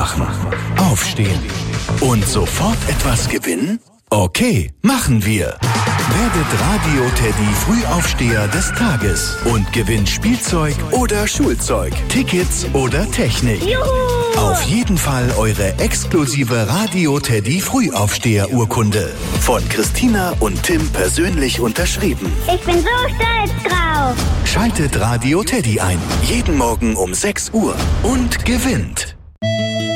Aufwachen, Aufstehen und sofort etwas gewinnen? Okay, machen wir. Werdet Radio Teddy Frühaufsteher des Tages und gewinnt Spielzeug oder Schulzeug, Tickets oder Technik. Juhu! Auf jeden Fall eure exklusive Radio Teddy Frühaufsteher-Urkunde. Von Christina und Tim persönlich unterschrieben. Ich bin so stolz drauf. Schaltet Radio Teddy ein. Jeden Morgen um 6 Uhr und gewinnt.